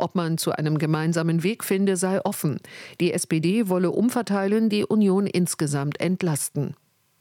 Ob man zu einem gemeinsamen Weg finde, sei offen. Die SPD wolle umverteilen, die Union insgesamt entlasten.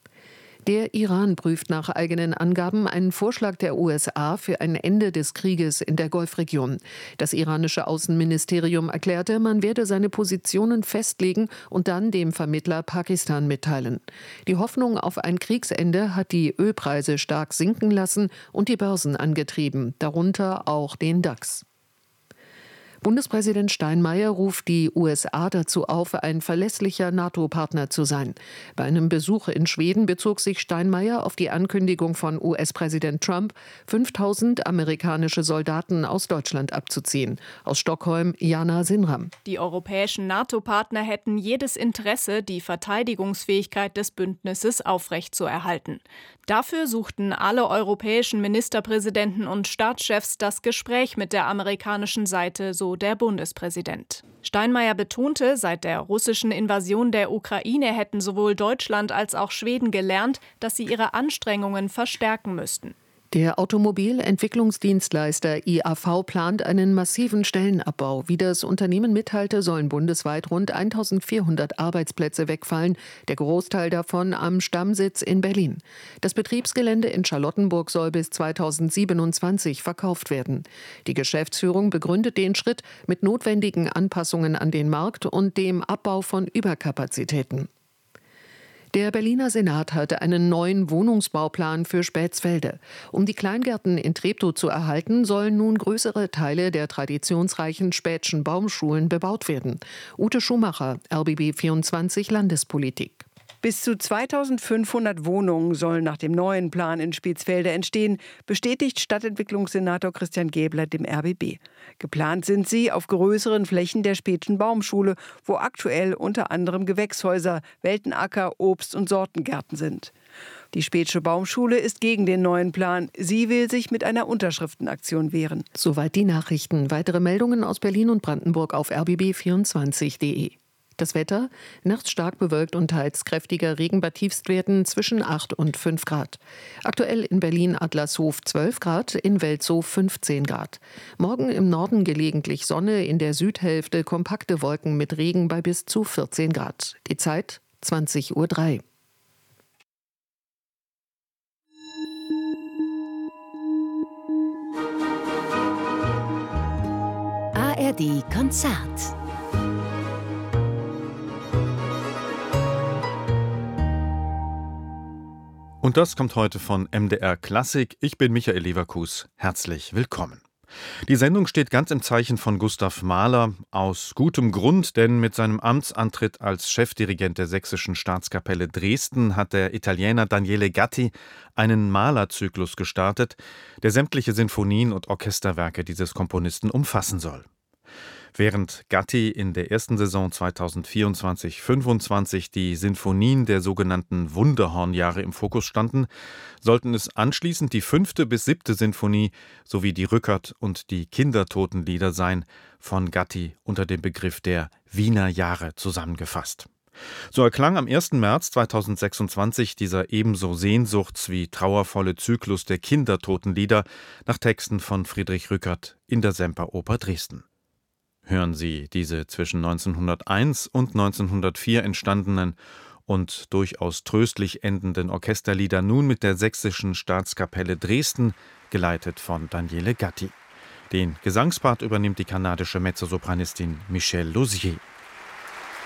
Der Iran prüft nach eigenen Angaben einen Vorschlag der USA für ein Ende des Krieges in der Golfregion. Das iranische Außenministerium erklärte, man werde seine Positionen festlegen und dann dem Vermittler Pakistan mitteilen. Die Hoffnung auf ein Kriegsende hat die Ölpreise stark sinken lassen und die Börsen angetrieben, darunter auch den DAX. Bundespräsident Steinmeier ruft die USA dazu auf, ein verlässlicher NATO-Partner zu sein. Bei einem Besuch in Schweden bezog sich Steinmeier auf die Ankündigung von US-Präsident Trump, 5.000 amerikanische Soldaten aus Deutschland abzuziehen. Aus Stockholm, Jana Sinram. Die europäischen NATO-Partner hätten jedes Interesse, die Verteidigungsfähigkeit des Bündnisses aufrechtzuerhalten. Dafür suchten alle europäischen Ministerpräsidenten und Staatschefs das Gespräch mit der amerikanischen Seite, so der Bundespräsident. Steinmeier betonte, seit der russischen Invasion der Ukraine hätten sowohl Deutschland als auch Schweden gelernt, dass sie ihre Anstrengungen verstärken müssten. Der Automobilentwicklungsdienstleister IAV plant einen massiven Stellenabbau. Wie das Unternehmen mitteilte, sollen bundesweit rund 1.400 Arbeitsplätze wegfallen, der Großteil davon am Stammsitz in Berlin. Das Betriebsgelände in Charlottenburg soll bis 2027 verkauft werden. Die Geschäftsführung begründet den Schritt mit notwendigen Anpassungen an den Markt und dem Abbau von Überkapazitäten. Der Berliner Senat hatte einen neuen Wohnungsbauplan für Spätsfelde. Um die Kleingärten in Treptow zu erhalten, sollen nun größere Teile der traditionsreichen Späthschen Baumschulen bebaut werden. Ute Schumacher, RBB 24 Landespolitik. Bis zu 2.500 Wohnungen sollen nach dem neuen Plan in Spätsfelde entstehen, bestätigt Stadtentwicklungssenator Christian Gäbler dem RBB. Geplant sind sie auf größeren Flächen der Späthschen Baumschule, wo aktuell unter anderem Gewächshäuser, Weltenacker, Obst- und Sortengärten sind. Die Späthsche Baumschule ist gegen den neuen Plan. Sie will sich mit einer Unterschriftenaktion wehren. Soweit die Nachrichten. Weitere Meldungen aus Berlin und Brandenburg auf rbb24.de. Das Wetter, nachts stark bewölkt und teils kräftiger Regen bei Tiefstwerten zwischen 8 und 5 Grad. Aktuell in Berlin-Adlershof 12 Grad, in Welzow 15 Grad. Morgen im Norden gelegentlich Sonne, in der Südhälfte kompakte Wolken mit Regen bei bis zu 14 Grad. Die Zeit 20:03 Uhr. ARD Konzert. Und das kommt heute von MDR Klassik. Ich bin Michael Leverkus. Herzlich willkommen. Die Sendung steht ganz im Zeichen von Gustav Mahler. Aus gutem Grund, denn mit seinem Amtsantritt als Chefdirigent der Sächsischen Staatskapelle Dresden hat der Italiener Daniele Gatti einen Mahler-Zyklus gestartet, der sämtliche Sinfonien und Orchesterwerke dieses Komponisten umfassen soll. Während Gatti in der ersten Saison 2024/25 die Sinfonien der sogenannten Wunderhornjahre im Fokus standen, sollten es anschließend die 5. bis 7. Sinfonie sowie die Rückert- und die Kindertotenlieder sein, von Gatti unter dem Begriff der Wiener Jahre zusammengefasst. So erklang am 1. März 2026 dieser ebenso sehnsuchts- wie trauervolle Zyklus der Kindertotenlieder nach Texten von Friedrich Rückert in der Semperoper Dresden. Hören Sie diese zwischen 1901 und 1904 entstandenen und durchaus tröstlich endenden Orchesterlieder nun mit der Sächsischen Staatskapelle Dresden, geleitet von Daniele Gatti. Den Gesangspart übernimmt die kanadische Mezzosopranistin Michelle Lausier.